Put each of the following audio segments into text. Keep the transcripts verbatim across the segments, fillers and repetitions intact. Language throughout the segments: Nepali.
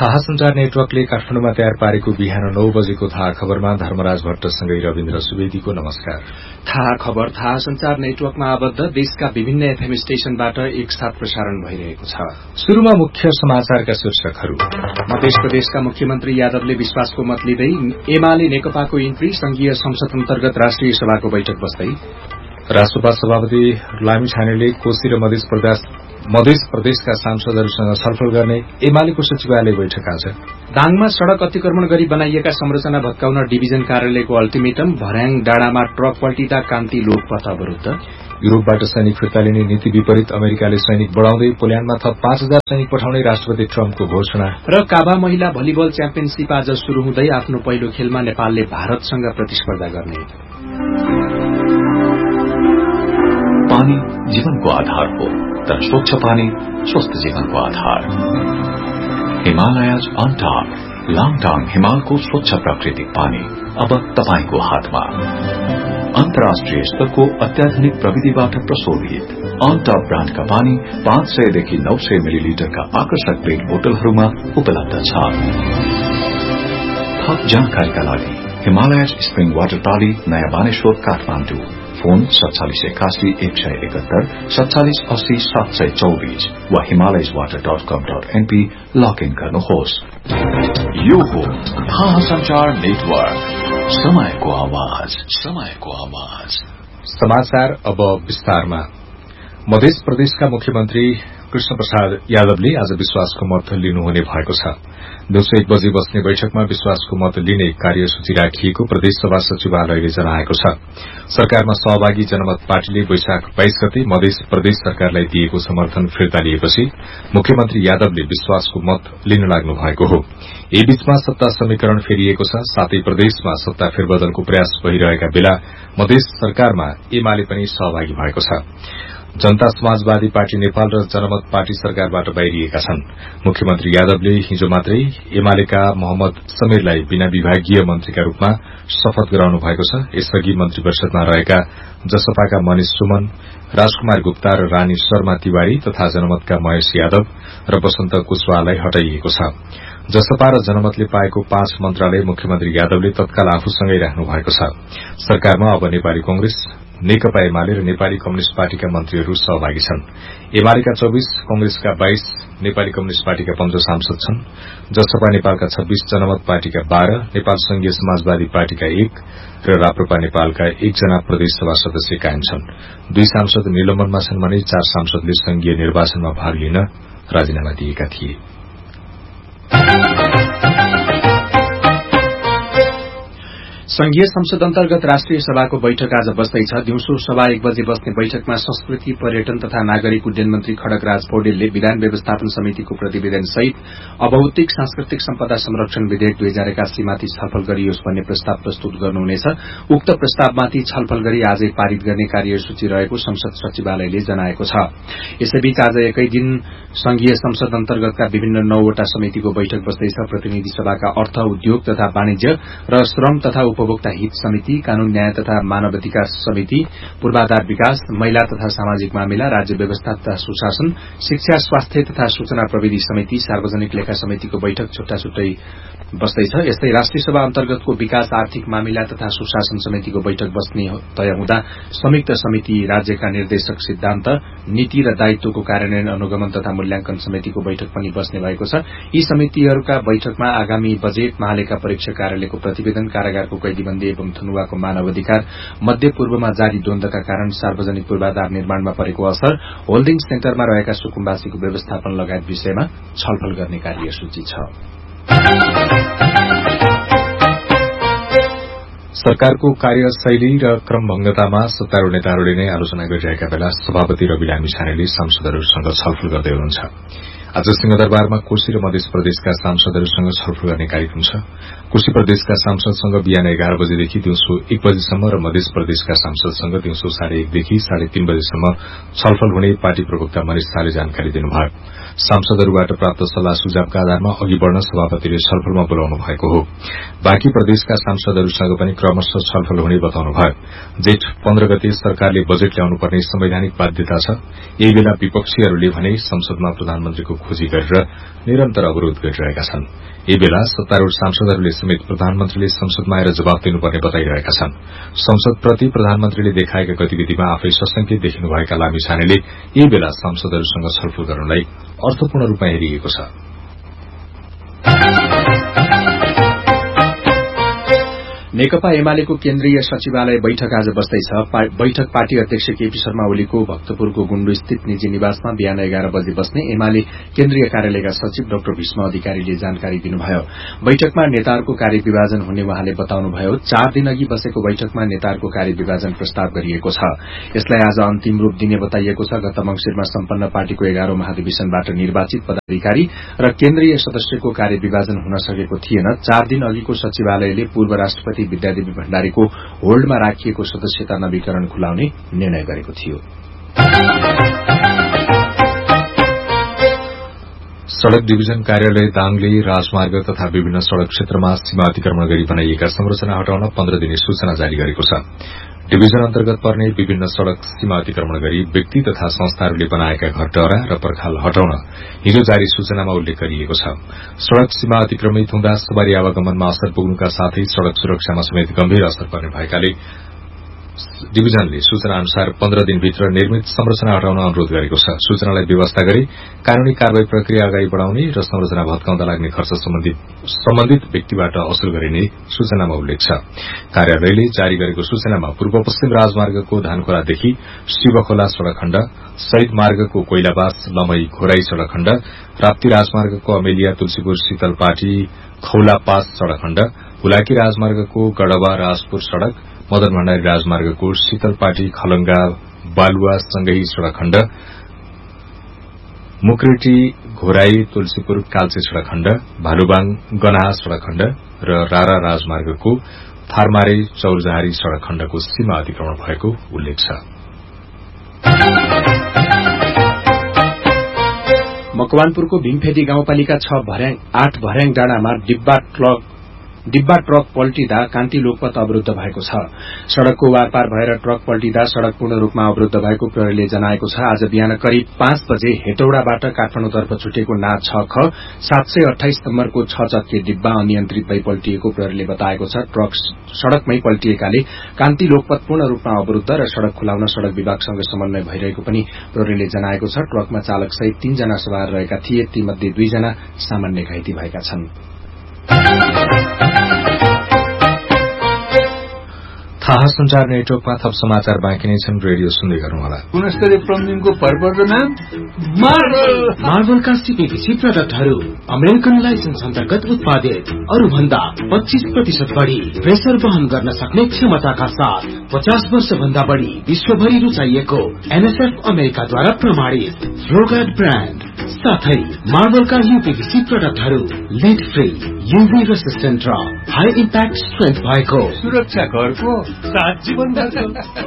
थाहा संचार नेटवर्कले काठमाडौँमा तयार पारेको बिहान नौ बजेको थाहा खबरमा धर्मराज भट्टसँगै रविन्द्र सुवेदीको नमस्कार। थाहा खबर थाहा संचार नेटवर्कमा आबद्ध देशका विभिन्न एफएम स्टेशनबाट एकसाथ प्रसारण भइरहेको छ। शुरूमा मुख्य समाचारका शीर्षकहरू। मध्य प्रदेशका मुख्यमन्त्री यादवले विश्वासको मत लिँदै एमाले नेकपाको इन्ट्री संघीय संसद अन्तर्गत राष्ट्रिय सभाको बैठक बस्दै। राष्ट्रपा सभापति लामिछानेले कोशी र मध्य प्रदेश मध्य प्रदेशका सांसदहरूसँग छलफल गर्ने एमालेको सचिवालय बैठक आज। दाङमा सड़क अतिक्रमण गरी बनाइएका संरचना भत्काउन डिभिजन कार्यालयको अल्टिमेटम। भर्याङ डाँडामा ट्रक पल्टिँदा कान्ति लोकपथ अवरूद्ध। युरोपबाट सैनिक फिर्ता लिने नीति विपरीत अमेरिकाले सैनिक बढ़ाउँदै पोल्याण्डमा थप पाँच हजार सैनिक पठाउने राष्ट्रपति ट्रम्पको घोषणा। र काबा महिला भलिबल च्याम्पियनशीप आज शुरू हुँदै आफ्नो पहिलो खेलमा नेपालले भारतसँग प्रतिस्पर्धा गर्ने। पानी जीवनको आधार हो, तर स्वच्छ पानी स्वस्थ जीवनको आधार। हिमालयज अनटॉप लाङटाङ हिमालको स्वच्छ प्राकृतिक पानी अब तपाईको हातमा। अन्तर्राष्ट्रिय स्तरको अत्याधुनिक प्रविधिबाट प्रशोधित अनटॉप ब्रान्डका पानी पाँच सयदेखि नौ सय मिलिलिटरका आकर्षक पेट बोतलहरूमा उपलब्ध छ। थप जानकारीका लागि हिमालयज स्प्रिङ वाटर टाली नयाँ बानेश्वर काठमाडौँ। फोन सत्तालिस एकासी एक सय एकहत्तर सत्तालिस अस्सी सात सय चौबीस वा हिमालयज वाटर डट कम डट एनपी लगइन गर्नुहोस्। यो हो थाहा संचार नेटवर्क, समयको आवाज समयको आवाज। समाचार अब विस्तारमा। मध्य प्रदेशका मुख्यमन्त्री कृष्ण प्रसाद यादवले आज विश्वासको मत लिनुहुने भएको छ। दिउँसो एक बजे बस्ने बैठकमा विश्वासको मत लिने कार्यसूची राखिएको प्रदेशसभा सचिवालयले जनाएको छ। सरकारमा सहभागी जनमत पार्टीले वैशाख बाइस गते मध्य प्रदेश सरकारलाई दिएको समर्थन फिर्ता लिएपछि मुख्यमन्त्री यादवले विश्वासको मत लिन लाग्नु भएको हो। यही बीचमा सत्ता समीकरण फेरिएको छ, साथै प्रदेशमा सत्ता फेरबदलको प्रयास भइरहेका बेला मध्य सरकारमा एमाले पनि सहभागी भएको छ। जनता समाजवादी पार्टी नेपाल र जनमत पार्टी सरकारबाट बाहिरिएका छन्। मुख्यमन्त्री यादवले हिजो मात्रै एमालेका मोहम्मद समीरलाई बिना विभागीय मन्त्रीका रूपमा शपथ गराउनु भएको छ। यसअघि मन्त्री परिषदमा रहेका जसपाका मनिष सुमन, राजकुमार गुप्ता र रानी शर्मा तिवारी तथा जनमतका महेश यादव र वसन्त कुशवाहालाई हटाइएको छ। जसपा र जनमतले पाएको पाँच मन्त्रालय मुख्यमन्त्री यादवले तत्काल आफूसँगै राख्नु भएको छ। सरकारमा अब नेपाली कांग्रेस, नेकपा एमाले र नेपाली कम्युनिष्ट पार्टीका मन्त्रीहरू सहभागी छन्। एमालेका चौबीस, कांग्रेसका बाइस, नेपाली कम्युनिष्ट पार्टीका पन्ध्र सांसद छन्। जसपा नेपालका छब्बीस, जनमत पार्टीका बाह्र, नेपाल संघीय समाजवादी पार्टीका एक र राप्रपा नेपालका एकजना प्रदेशसभा सदस्य कायम छन्। दुई सांसद निलम्बनमा छन् भने चार सांसदले संघीय निर्वाचनमा भाग लिन राजीनामा दिएका थिए। संघीय संसद अन्तर्गत राष्ट्रिय सभाको बैठक आज बस्दैछ। दिउँसो सभा एक बजे बस्ने बैठकमा संस्कृति, पर्यटन तथा नागरिक उड्डयन मन्त्री खड्गराज पौडेलले विधान व्यवस्थापन समितिको प्रतिवेदन सहित अभौतिक सांस्कृतिक सम्पदा संरक्षण विधेयक दुई हजार एकासीमाथि छलफल गरियोस् भन्ने प्रस्ताव प्रस्तुत गर्नुहुनेछ। उक्त प्रस्तावमाथि छलफल गरी आजै पारित गर्ने कार्यसूची रहेको संसद सचिवालयले जनाएको छ। यसैबीच आज एकै दिन संघीय संसद अन्तर्गतका विभिन्न नौवटा समितिको बैठक बस्दैछ। प्रतिनिधि सभाका अर्थ, उद्योग तथा वाणिज्य र श्रम तथा उपभोक्ता हित समिति, कानून न्याय तथा मानवाधिकार समिति, पूर्वाधार विकास, महिला तथा सामाजिक मामिला, राज्य व्यवस्था तथा सुशासन, शिक्षा, स्वास्थ्य तथा सूचना प्रविधि समिति, सार्वजनिक लेखा समितिको बैठक छुट्टा छुट्टै बस्दैछ। यस्तै राष्ट्रिय सभा अन्तर्गतको विकास, आर्थिक मामिला तथा सुशासन समितिको बैठक बस्ने तय हुँदा संयुक्त समिति, राज्यका निर्देशक सिद्धान्त, नीति र दायित्वको कार्यान्वयन अनुगमन तथा मूल्याङ्कन समितिको बैठक पनि बस्ने भएको छ। यी समितिहरूका बैठकमा आगामी बजेट, महालेखा परीक्षा कार्यालयको प्रतिवेदन, कारागारको कैदीबन्दी एवं थनुवाको मानवाधिकार, मध्य पूर्वमा जारी द्वन्द्वका कारण सार्वजनिक पूर्वाधार निर्माणमा परेको असर, होल्डिङ सेन्टरमा रहेका सुकुम्बासीको व्यवस्थापन लगायत विषयमा छलफल गर्ने कार्यसूची छ। सरकारको कार्यशैली र क्रमभंगतामा सत्तारूढ़ नेताहरूले नै आलोचना गरिरहेका बेला सभापति रवि लामिछानेले सांसदहरूसँग छलफल गर्दै हुनुहुन्छ। आज सिंहदरबारमा कोशी र मध्य प्रदेशका सांसदहरूसँग छलफल गर्ने कार्यक्रम छ। कोशी प्रदेशका सांसदसँग बिहान एघार बजेदेखि दिउँसो एक बजेसम्म र मध्य प्रदेशका सांसदसँग दिउँसो साढे एकदेखि साढे तीन बजेसम्म छलफल हुने पार्टी प्रवक्ता मनिष शाहले जानकारी दिनुभयो। सांसदहरूबाट प्राप्त सल्लाह सुझावका आधारमा अघि बढ़न सभापतिले छलफलमा बोलाउनु भएको हो। बाँकी प्रदेशका सांसदहरूसँग पनि क्रमशः छलफल हुने बताउनुभयो। जेठ पन्ध्र गते सरकारले बजेट ल्याउनुपर्ने संवैधानिक बाध्यता छ। यही बेला विपक्षीहरूले भने संसदमा प्रधानमन्त्रीको खोजी गरेर निरन्तर अवरोध गरिरहेका छन्। यही बेला सत्तारूढ़ सांसदहरूले समेत प्रधानमन्त्रीले संसदमा आएर जवाब दिनुपर्ने बताइरहेका छन्। संसदप्रति प्रधानमन्त्रीले देखाएका गतिविधिमा आफै सशंकित देखिनुभएका लामिछानेले यही बेला सांसदहरूसँग छलफल गर्नलाई अर्थपूर्ण रूपमा हेरिएको छ। नेकपा एमालेको केन्द्रीय सचिवालय बैठक आज बस्दैछ। बैठक पार्टी अध्यक्ष केपी शर्मा ओलीको भक्तपुरको गुण्डु स्थित निजी निवासमा बिहान एघार बजे बस्ने एमाले केन्द्रीय कार्यालयका सचिव डाक्टर भीष्म अधिकारीले जानकारी दिनुभयो। बैठकमा नेताहरूको कार्य विभाजन हुने उहाँले बताउनुभयो। चार दिन अघि बसेको बैठकमा नेताहरूको कार्य विभाजन प्रस्ताव गरिएको छ। यसलाई आज अन्तिम रूप दिने बताइएको छ। गत मंसिरमा सम्पन्न पार्टीको एघारौं महाधिवेशनबाट निर्वाचित पदाधिकारी र केन्द्रीय सदस्यको कार्य विभाजन हुन सकेको थिएन। चार दिन अघिको सचिवालयले पूर्व राष्ट्रपति विद्यादेवी भण्डारीको होल्डमा राखिएको सदस्यता नवीकरण खुलाउने निर्णय गरेको थियो। सड़क डिभिजन कार्यालय दाङले राजमार्ग तथा विभिन्न सड़क क्षेत्रमा सीमा अतिक्रमण गरी बनाइएका संरचना हटाउन पन्ध्र दिने सूचना जारी गरेको छ। डिभिजन अन्तर्गत पर्ने विभिन्न सड़क सीमा अतिक्रमण गरी व्यक्ति तथा संस्थाहरूले बनाएका घरटहरा र पर्खाल हटाउन हिजो जारी सूचनामा उल्लेख गरिएको छ। सड़क सीमा अतिक्रमित हुँदा सवारी आवागमनमा असर पुग्नुका साथै सड़क सुरक्षामा समेत गम्भीर असर पर्ने भएकाले डिभिजनले सूचना अनुसार पन्ध्र दिनभित्र निर्मित संरचना हटाउन अनुरोध गरेको छ। सूचनालाई व्यवस्था गरी कानूनी कार्यवाही प्रक्रिया अगाडि बढ़ाउने र संरचना भत्काउँदा लाग्ने खर्च सम्बन्धित व्यक्तिबाट असुल गरिने सूचनामा उल्लेख छ। कार्यालयले जारी गरेको सूचनामा पूर्व पश्चिम राजमार्गको धानखोलादेखि शिवखोला सड़क खण्ड, शहीद मार्गको कोइलाबास लमई घोराई सड़क खण्ड, राप्ती राजमार्गको अमेलिया तुलसीपुर शीतलपाटी खौलापास सड़क खण्ड, हुलाकी राजमार्गको गडवा राजपुर सड़क, मदन भण्डारी राजमार्गको शीतलपाटी खलंगा बालुवा सँगै सड़क खण्ड, मुक्रेटी घोराई तुलसीपुर काल्चे सड़क खण्ड, भालुबाङ गनाहा सड़क खण्ड र रारा राजमार्गको थारमारे चौरजहारी सड़क खण्डको सीमा अतिक्रमण भएको उल्लेख छ। मकवानपुरको भीमफेदी गाउँपालिका छ भर्याङ आठ भर्याङ डाँडामा डिब्बा ट्रक डिब्बा ट्रक पल्टिँदा कान्ति लोकपथ अवरूद्ध भएको छ। सड़कको वारपार भएर ट्रक पल्टिँदा सड़क पूर्ण रूपमा अवरूद्ध भएको प्रहरीले जनाएको छ। आज बिहान करिब पाँच बजे हेटौडाबाट काठमाडौँतर्फ छुटेको ना छ ख सात सय अठाइस नम्बरको छ चक्के डिब्बा अनियन्त्रित भई पल्टिएको प्रहरीले बताएको छ। ट्रक सड़कमै पल्टिएकाले कान्ति लोकपथ पूर्ण रूपमा अवरूद्ध र सड़क खुलाउन सड़क विभागसँग समन्वय भइरहेको पनि प्रहरीले जनाएको छ। ट्रकमा चालक सहित तीनजना सवार रहेका थिए। तीमध्ये दुईजना सामान्य घाइते भएका छन्। थाहा संचार नेटवर्कमा थप समाचार बाँकी नै छन्। रेडियो सुन्दै गर्नुहोला। गुणस्तरीय प्लम्बिङको भरपर्दो नाम मार्बल। मार्बलका सीपीभीसी प्रडक्टहरू अमेरिकन लाइसेन्स अन्तर्गत उत्पादित, अरू भन्दा पच्चीस प्रतिशत बढ़ी प्रेसर वहन गर्न सक्ने क्षमताका साथ पचास वर्ष भन्दा बढ़ी विश्वभरि रुचाइएको एनएसएफ अमेरिकाद्वारा प्रमाणित फ्लोगार्ड ब्रान्ड साथै मार्बलका यूपीभीसी प्रडक्टहरू लेड फ्री, यूभी रेसिस्टेन्ट र हाई इम्प्याक्ट स्ट्रेन्थ भएको सुरक्षा घरको सात जीवन भरको।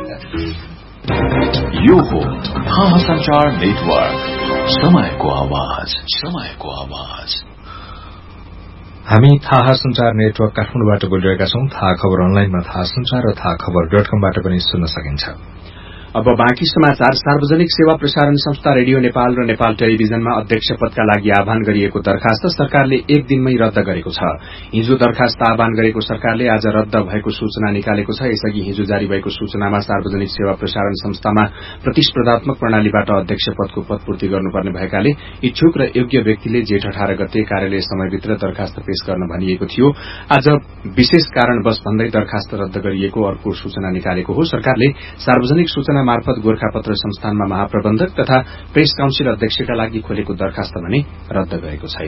यो हो थाहा संचार नेटवर्क, समयको आवाज, समयको आवाज। हामी थाहा संचार नेटवर्क काठमाडौँबाट बोलिरहेका छौं। थाहा खबर अनलाइनमा थाहा संचार र थाहा खबर डट कमबाट पनि सुन्न सकिन्छ। अब बाँकी समाचार। सार्वजनिक सेवा प्रसारण संस्था रेडियो नेपाल र नेपाल टेलिभिजनमा अध्यक्ष पदका लागि आह्वान गरिएको दरखास्त सरकारले एक दिनमै रद्द गरेको छ। हिजो दरखास्त आह्वान गरेको सरकारले आज रद्द भएको सूचना निकालेको छ। यसअघि हिजो जारी भएको सूचनामा सार्वजनिक सेवा प्रसारण संस्थामा प्रतिस्पर्धात्मक प्रणालीबाट अध्यक्ष पदको पदपूर्ति गर्नुपर्ने भएकाले इच्छुक र योग्य व्यक्तिले जेठ अठार गते कार्यालय समयभित्र दरखास्त पेश गर्न भनिएको थियो। आज विशेष कारणवश भन्दै दरखास्त रद्द गरिएको अर्को सूचना निकालेको हो। सरकारले सार्वजनिक सूचना मार्फत गोरखापत्र संस्थानमा महाप्रबन्धक तथा प्रेस काउन्सिल अध्यक्षका लागि खोलेको दरखास्त भने रद्द गरेको छैन।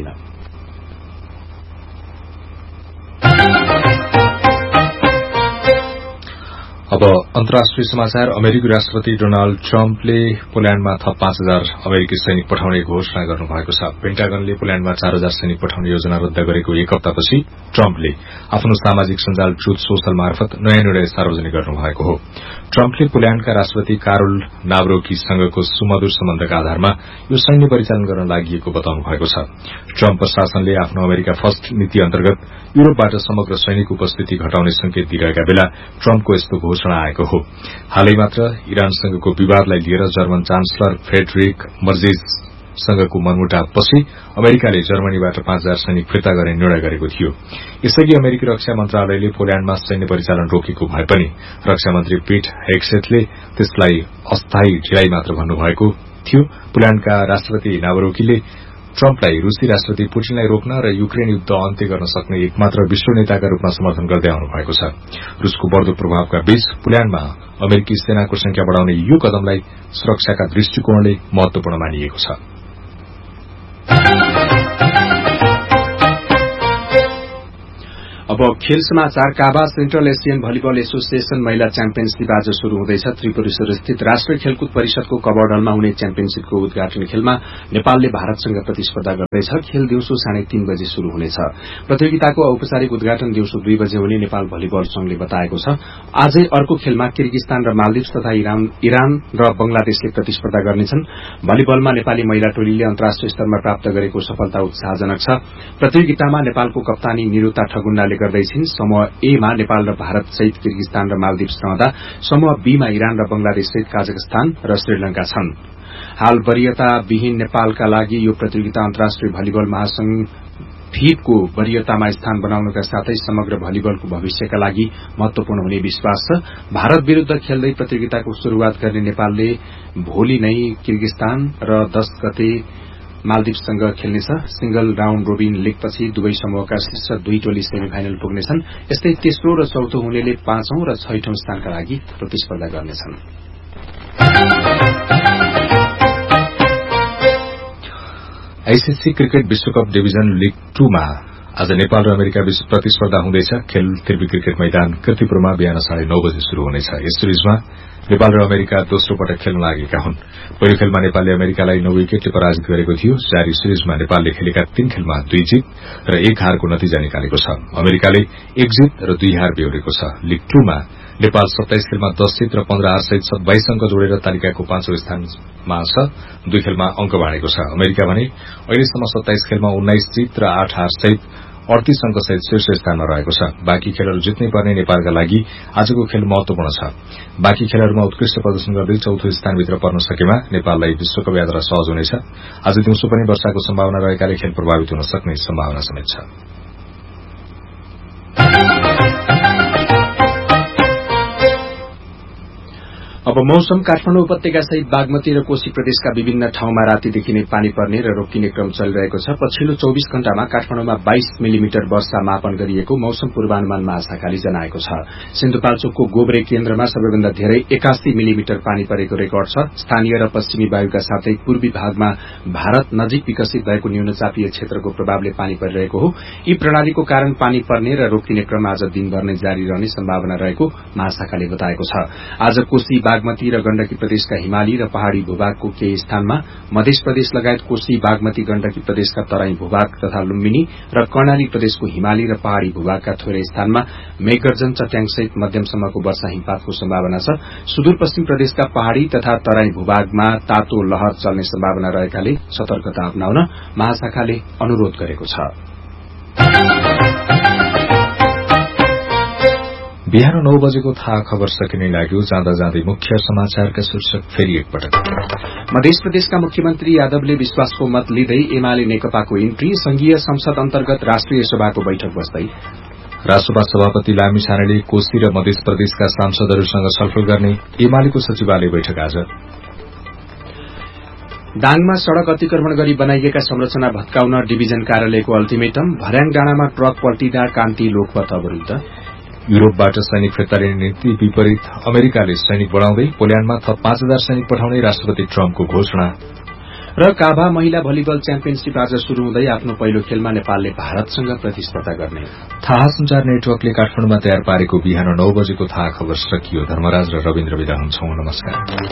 अब अन्तर्राष्ट्रिय समाचार। अमेरिकी राष्ट्रपति डोनाल्ड ट्रम्पले पोल्याण्डमा थप पाँच हजार अमेरिकी सैनिक पठाउने घोषणा गर्नुभएको छ। पेन्टागनले पोल्याण्डमा चार हजार सैनिक पठाउने योजना रद्द गरेको एक हप्तापछि ट्रम्पले आफ्नो सामाजिक सञ्जाल ट्रुथ सोशल मार्फत नयाँ निर्णय सार्वजनिक गर्नुभएको हो। ट्रम्पले पोल्याण्डका राष्ट्रपति कारोल नाभ्रोकीसँगको सुमधुर सम्बन्धका आधारमा यो सैन्य परिचालन गर्न लागि बताउनु भएको छ। ट्रम्प प्रशासनले आफ्नो अमेरिका फर्स्ट नीति अन्तर्गत युरोपबाट समग्र सैनिक उपस्थिति घटाउने संकेत दिइरहेका बेला ट्रम्पको यस्तो घोषणा आएको हो। हालै मात्र इरानसँगको विवादलाई लिएर जर्मन चान्सलर फ्रेडरिक मर्जेस संघको मनमुटावपछि अमेरिकाले जर्मनीबाट पाँच हजार सैनिक फिर्ता गर्ने निर्णय गरेको थियो। यसअघि अमेरिकी रक्षा मन्त्रालयले पोल्याण्डमा सैन्य परिचालन रोकेको भए पनि रक्षा मन्त्री पीट हेग्सेटले त्यसलाई अस्थायी ढिलाइ मात्र भन्नुभएको थियो। पोल्याण्डका राष्ट्रपति नावरोकीले ट्रम्पलाई रूसी राष्ट्रपति पुटिनलाई रोक्न र युक्रेन युद्ध अन्त्य गर्न सक्ने एकमात्र विश्व नेताका रूपमा समर्थन गर्दै आउनु भएको छ। रूसको बढ़दो प्रभावका बीच पोल्याण्डमा अमेरिकी सेनाको संख्या बढ़ाउने यो कदमलाई सुरक्षाका दृष्टिकोणले महत्वपूर्ण मानिएको छ। अब खेल समाचार। काभा सेन्ट्रल एशियन भलिबल एसोसिएशन महिला च्याम्पियनशीप आज शुरू हुँदैछ। त्रिपुरेश्वर स्थित राष्ट्रिय खेलकुद परिषदको कवर्ड हलमा हुने च्याम्पियनशीपको उद्घाटन खेलमा नेपालले भारतसँग प्रतिस्पर्धा गर्दैछ। खेल दिउँसो साढे तीन बजे शुरू हुनेछ। प्रतियोगिताको औपचारिक उद्घाटन दिउँसो दुई बजे हुने नेपाल भलिबल संघले बताएको छ। आजै अर्को खेलमा किर्गिस्तान र मालदिप्स तथा इरान र बंगलादेशले प्रतिस्पर्धा गर्नेछन्। भलिबलमा नेपाली महिला टोलीले अन्तर्राष्ट्रिय स्तरमा प्राप्त गरेको सफलता उत्साहजनक छ। प्रतियोगितामा नेपालको कप्तानी निरुता ठगुन्डाले गर्दैछिन्। समूह ए मा नेपाल र भारत सहित किर्गिस्तान र मालदिप्स रहँदा समूह बी मा इरान र बंगलादेश सहित काजाखस्तान र श्रीलंका छन्। हाल वरीयता विहीन नेपालका लागि यो प्रतियोगिता अन्तर्राष्ट्रिय भलिबल महासंघ फिफको वरीयतामा स्थान बनाउनका साथै समग्र भलिबलको भविष्यका लागि महत्वपूर्ण हुने विश्वास छ। भारत विरूद्ध खेल्दै प्रतियोगिताको शुरूआत गर्ने नेपालले भोलि नै किर्गिस्तान र दश गते मालदिप्ससँग खेल्नेछ। सिंगल राउण्ड रोबिन लीगपछि दुवै समूहका शीर्ष दुई टोली सेमी फाइनल पुग्नेछन्। यस्तै तेस्रो र चौथो हुनेले पाँचौं र छैठौं स्थानका लागि प्रतिस्पर्धा गर्नेछन्। आईसीसी क्रिकेट विश्वकप डिभिजन लीग टू मा आज नेपाल र अमेरिका बीच प्रतिस्पर्धा हुँदैछ। खेल त्रिवी क्रिकेट मैदान कीर्तिपुरमा बिहान साढे नौ बजे शुरू हुनेछ। यस सिरिजमा नेपाल र अमेरिका दोस्रो पटक खेल्न लागेका हुन्। पहिलो खेलमा नेपालले अमेरिकालाई नौ विकेटले पराजित गरेको थियो। जारी सिरिजमा नेपालले खेलेका तीन खेलमा दुई जीत र एक हारको नतिजा निकालेको छ। अमेरिकाले एक जीत र दुई हार बेहोरेको छ। लीग टू मा नेपाल सत्ताइस खेलमा दश जीत र पन्ध्र हार सहित बाइस अंक जोडेर तालिकाको पाँचौं स्थानमा छ। दुई खेलमा अंक बाँडेको छ। अमेरिका भने अहिलेसम्म सत्ताइस खेलमा उन्नाइस जीत र आठ हार सहित अड़तीस अंक सहित शीर्ष स्थानमा रहेको छ। बाँकी खेलहरू जित्नै पर्ने नेपालका लागि आजको खेल महत्वपूर्ण छ। बाँकी खेलहरूमा उत्कृष्ट प्रदर्शन गर्दै चौथो स्थानभित्र पर्न सकेमा नेपाललाई विश्वकप यात्रा सहज हुनेछ। आज दिउँसो पनि वर्षाको सम्भावना रहेकाले खेल प्रभावित हुन सक्ने सम्भावना समेत छ। अब मौसम। काठमाडौँ उपत्यका सहित बागमती र कोशी प्रदेशका विभिन्न ठाउँमा रातिदेखि नै पानी पर्ने र रोकिने क्रम चलिरहेको छ। पछिल्लो चौबीस घण्टामा काठमाडौँमा बाइस मिलिमिटर वर्षा मापन गरिएको मौसम पूर्वानुमान महाशाखाले जनाएको छ। सिन्धुपाल्चोकको गोब्रे केन्द्रमा सबैभन्दा धेरै एकासी मिलिमिटर पानी परेको रेकर्ड छ। स्थानीय र पश्चिमी वायुका साथै पूर्वी भागमा भारत नजिक विकसित भएको न्यूनचापीय क्षेत्रको प्रभावले पानी परिरहेको हो। यी प्रणालीको कारण पानी पर्ने र रोकिने क्रम आज दिनभर नै जारी रहने सम्भावना रहेको महाशाखाले बताएको छ। आज कोशी बागमती र गण्डकी प्रदेशका हिमाली र पहाड़ी भूभागको केही स्थानमा, मध्य प्रदेश लगायत कोशी बागमती गण्डकी प्रदेशका तराई भूभाग तथा लुम्बिनी र कर्णाली प्रदेशको हिमाली र पहाड़ी भूभागका थोरै स्थानमा मेघगर्जन चट्याङसहित मध्यमसम्मको वर्षा हिमपातको सम्भावना छ। सुदूरपश्चिम प्रदेशका पहाड़ी तथा तराई भूभागमा तातो लहर चल्ने सम्भावना रहेकाले सतर्कता अपनाउन महाशाखाले अनुरोध गरेको छ। बिहान नौ बजेको थाहा खबर सकिने लाग्यो। जाँदा जाँदै मुख्य समाचारका शीर्षक फेरि एकपटक। मध्य प्रदेशका मुख्यमन्त्री यादवले विश्वासको मत लिँदै एमाले नेकपाको इन्ट्री। संघीय संसद अन्तर्गत राष्ट्रिय सभाको बैठक बस्दै राष्ट्रसभा सभापति लामिछानेले कोशी र मध्य प्रदेशका सांसदहरूसँग छलफल गर्ने एमालेको सचिवालय बैठक आज। दाङमा सड़क अतिक्रमण गरी बनाइएका संरचना भत्काउन डिभिजन कार्यालयको अल्टिमेटम। भर्याङ डाँडामा ट्रक पल्टिँदा कान्ति लोकपथ अवरूद्ध। युरोपबाट सैनिक फिर्ता लिने नीति विपरीत अमेरिकाले सैनिक बढ़ाउँदै पोल्याण्डमा थप पाँच हजार सैनिक पठाउने राष्ट्रपति ट्रम्पको घोषणा। र काभा महिला भलिबल च्याम्पियनशीप आज शुरू हुँदै आफ्नो पहिलो खेलमा नेपालले भारतसँग प्रतिस्पर्धा गर्ने। थाहा संचार नेटवर्कले काठमाडौँमा तयार पारेको बिहान नौ बजेको थाहा खबर सकियो। धर्मराज र रविन्द्र विदा हुन्छौं। नमस्कार।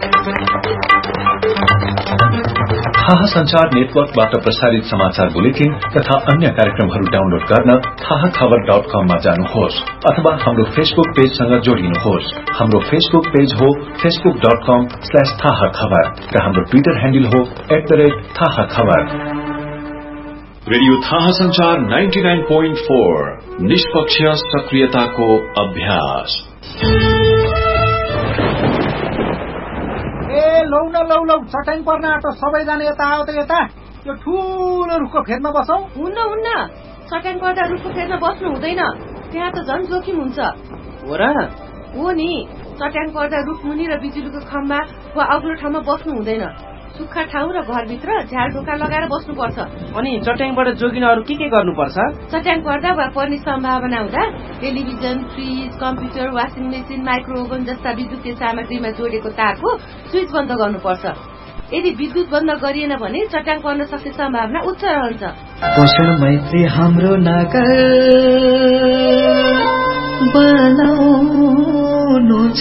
थाहा संचार नेटवर्कबाट प्रसारित समाचार बुलेटिन तथा अन्य कार्यक्रमहरू डाउनलोड गर्न थाहा खबर डट कम मा जानुहोस् अथवा हाम्रो फेसबुक पेजसँग जोडिनुहोस्। हाम्रो फेसबुक पेज हो फेसबुक डट कम स्ल्याश थाहा खबर र हाम्रो ट्विटर ह्यान्डल हो एट द रेट थाहा खबर। रेडियो थाहा संचार नाइन्टी नाइन पोइन्ट फोर निष्पक्ष सक्रियताको अभ्यास। ए लौ न लौ लौ चट्याङ पर्न आँटो सबैजना यता आऊ त यता यो ठुलो रुखको फेदमा बसौँ। हुन्न हुन्न चट्याङ पर्दा रुखको फेदमा बस्नु हुँदैन, त्यहाँ त झन् जोखिम हुन्छ। हो र? हो नि, चट्याङ पर्दा रुखमुनि र बिजुलीको खम्बा वा अग्लो ठाउँमा बस्नु हुँदैन। सुक्खा ठाउँ र घरभित्र झ्याल ढोका लगाएर बस्नुपर्छ। अनि चट्याङबाट जोगिन अरू के के गर्नुपर्छ? चट्याङ पर्दा वा पर्ने सम्भावना हुँदा television, fridge, computer, washing machine, micro oven जस्ता विद्युतीय सामग्रीमा जोडेको तारको स्विच बन्द गर्नुपर्छ। यदि विद्युत बन्द गरिएन भने चट्याङ पर्न सक्ने सम्भावना उच्च रहन्छ। पोषण मैत्री हाम्रो नगर बनाउनु छ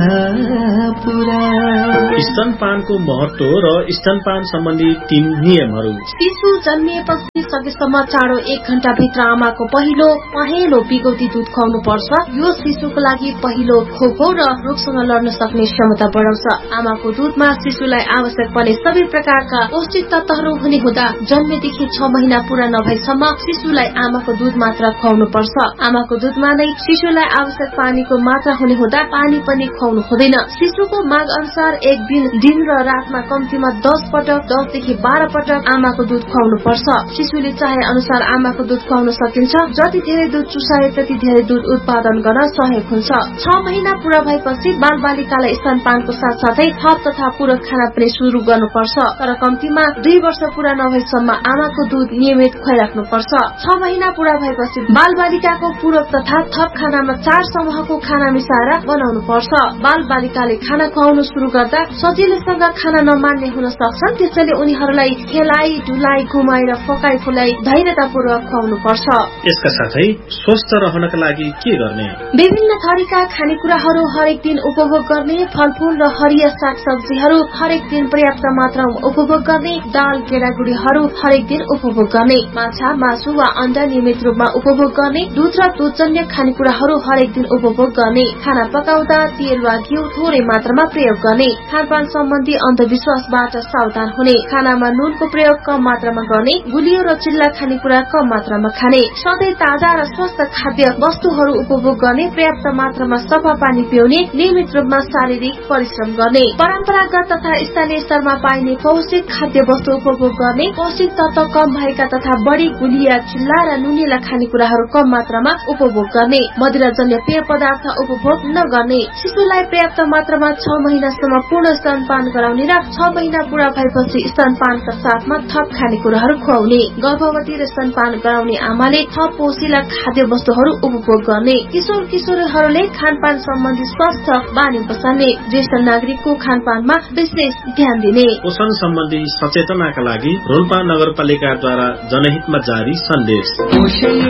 पुरा। स्तनपानको महत्व र स्तनपान सम्बन्धी तीन नियमहरू। शिशु जन्मिएपछि सकेसम्म चाँडो एक घण्टा भित्र आमाको पहिलो पहेँलो बिगौती दूध खुवाउनु पर्छ। यो शिशुको लागि पहिलो खोप हो र रोगसँग लड्न सक्ने क्षमता बढाउँछ। आमाको दूधमा शिशुलाई आवश्यक पर्ने सबै प्रकारका पौष्टिक तत्वहरू हुने हुँदा जन्मेदेखि छ महिना पूरा नभएसम्म शिशुलाई आमाको दूध मात्र खुवाउनु पर्छ। आमाको दूधमा नै शिशुलाई आवश्यक पानीको मात्रा हुने हुँदा पानी पनि खुवाउनु हुँदैन। शिशुको माग अनुसार एक दिन दिन र रातमा कम्तीमा दस पटक दसदेखि बाह्र पटक आमाको दूध खुवाउनु पर्छ। शिशुले चाहे अनुसार आमाको दूध खुवाउन सकिन्छ। जति धेरै दूध चुसाए त्यति धेरै दूध उत्पादन गर्न सहयोग हुन्छ। छ महिना पूरा भएपछि बाल बालिकालाई स्तनपानको साथसाथै थप तथा पूरक खाना पनि शुरू गर्नुपर्छ। तर कम्तीमा दुई वर्ष पूरा नभएसम्म आमाको दूध नियमित खुवाइराख्नु पर्छ। छ महिना पूरा भएपछि बाल बालिकाको पूरक तथा थप खानामा चार समूहको खाना मिसाएर बनाउनु पर्छ। बाल बालिकाले खाना खुवाउनु शुरू गर्दा सजिलैसँग खाना नमान्ने हुन सक्छन्, त्यसैले उनीहरूलाई खेलाइ डुलाइ घुमाएर फकाइ फुलाई धैर्यतापूर्वक खुवाउनु पर्छ। यसका साथै स्वस्थ रहनका लागि के गर्ने? विभिन्न थरीका खानेकुराहरू हरेक दिन उपभोग गर्ने, फलफूल र हरिया सागसब्जीहरू हरेक दिन पर्याप्त मात्रामा उपभोग गर्ने, दाल गेडागुडीहरू हरेक दिन उपभोग गर्ने, माछा मासु वा अण्डा नियमित रूपमा उपभोग गर्ने, दूध र दूधजन्य खानेकुराहरू हरेक दिन उपभोग गर्ने, खाना पकाउँदा तेल वा घिउ थोरै मात्रामा प्रयोग गर्ने, खानपान सम्बन्धी अन्धविश्वासबाट सावधान हुने, खानामा नुनको प्रयोग कम मात्रामा गर्ने, गुलियो र चिल्ला खानेकुरा कम मात्रामा खाने, सधैँ ताजा र स्वस्थ खाद्य वस्तुहरू उपभोग गर्ने, पर्याप्त मात्रामा सफा पानी पिउने, नियमित रूपमा शारीरिक परिश्रम गर्ने, परम्परागत तथा स्थानीय स्तरमा पाइने पौष्टिक खाद्य वस्तु उपभोग गर्ने, पौष्टिक तत्व कम भएका तथा बढी गुलिया चिल्ला र नुनिला खानेकुराहरू कम मात्रामा उपभोग गर्ने, मदिराजन्य पेय पदार्थ उपभोग नगर्ने, शिशुलाई पर्याप्त मात्रामा छ महिनासम्म पूर्ण स्तनपान गराउने र छ महिना पूरा भएपछि स्तनपानका साथमा थप खानेकुराहरू खुवाउने, गर्भवती र स्तनपान गराउने आमाले थप पोषिला खाद्य वस्तुहरू उपभोग गर्ने, किशोर किशोरीहरूले खानपान सम्बन्धी स्वस्थ बानी बसाल्ने, ज्येष्ठ नागरिकको खानपानमा विशेष ध्यान दिने। पोषण सम्बन्धी सचेतनाका लागि रोल्पा नगरपालिकाद्वारा जनहितमा जारी सन्देश।